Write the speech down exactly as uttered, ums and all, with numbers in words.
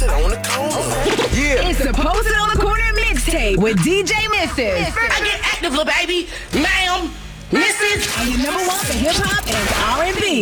Posted on the corner. Yeah. It's the Posted on the Corner mixtape with D J Missus. I get active, little baby. Ma'am, missus. And your number one for hip hop and R and B.